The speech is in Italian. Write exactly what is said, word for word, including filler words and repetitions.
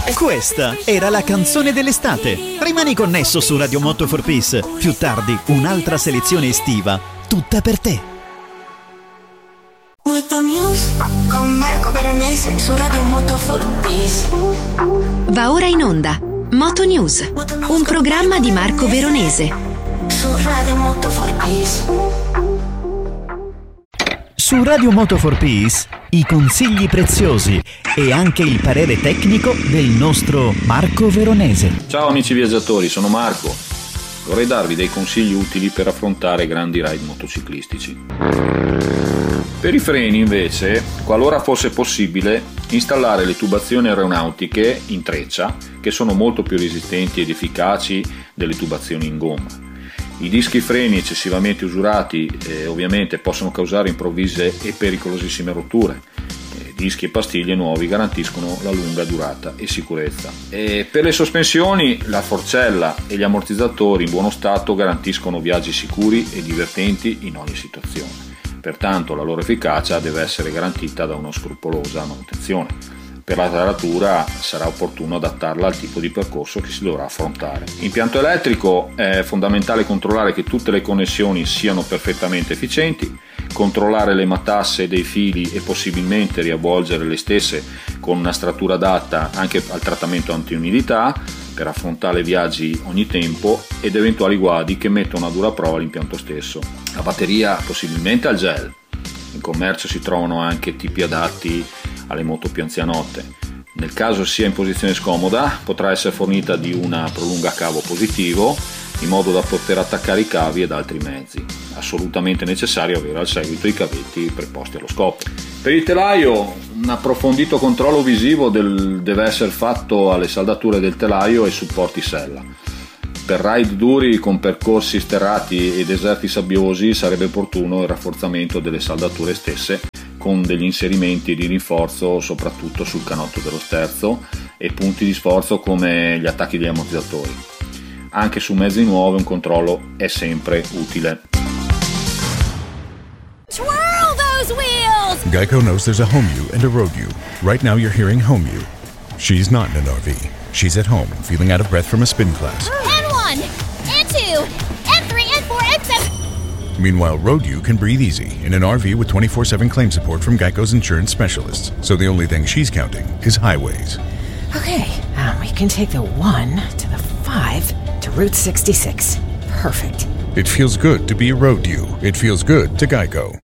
Questa era la canzone dell'estate. Rimani connesso su Radio Moto for Peace. Più tardi un'altra selezione estiva, tutta per te. Moto News con Marco Veronese su Radio Moto for Peace. Va ora in onda Moto News, un programma di Marco Veronese su Radio Moto for Peace. Su Radio Moto for Peace i consigli preziosi e anche il parere tecnico del nostro Marco Veronese. Ciao amici viaggiatori, sono Marco. Vorrei darvi dei consigli utili per affrontare grandi ride motociclistici. Per i freni invece, qualora fosse possibile, installare le tubazioni aeronautiche in treccia, che sono molto più resistenti ed efficaci delle tubazioni in gomma. I dischi freni eccessivamente usurati eh, ovviamente possono causare improvvise e pericolosissime rotture. Eh, dischi e pastiglie nuovi garantiscono la lunga durata e sicurezza. E per le sospensioni, la forcella e gli ammortizzatori in buono stato garantiscono viaggi sicuri e divertenti in ogni situazione. Pertanto la loro efficacia deve essere garantita da una scrupolosa manutenzione. Per la taratura sarà opportuno adattarla al tipo di percorso che si dovrà affrontare. Impianto elettrico: è fondamentale controllare che tutte le connessioni siano perfettamente efficienti, controllare le matasse dei fili e possibilmente riavvolgere le stesse con una stratura adatta anche al trattamento antiumidità per affrontare viaggi ogni tempo ed eventuali guadi che mettono a dura prova l'impianto stesso. La batteria possibilmente al gel. In commercio si trovano anche tipi adatti alle moto più anzianotte. Nel caso sia in posizione scomoda, potrà essere fornita di una prolungacavo positivo in modo da poter attaccare i cavi ed altri mezzi. Assolutamente necessario avere al seguito i cavetti preposti allo scopo. Per il telaio, un approfondito controllo visivo del, deve essere fatto alle saldature del telaio e supporti sella. Per ride duri con percorsi sterrati e deserti sabbiosi sarebbe opportuno il rafforzamento delle saldature stesse con degli inserimenti di rinforzo soprattutto sul canotto dello sterzo e punti di sforzo come gli attacchi degli ammortizzatori. Anche su mezzi nuovi un controllo è sempre utile. Twirl those wheels! Geico knows there's a home you and a road you. Right now you're hearing home you. She's not in an R V. She's at home, feeling out of breath from a spin class. And one, and two, and three, and four, and seven. Meanwhile, Road U can breathe easy in an R V with twenty-four seven claim support from Geico's insurance specialists. So the only thing she's counting is highways. Okay, um, we can take the one to the five to Route sixty-six. Perfect. It feels good to be a Road U. It feels good to Geico.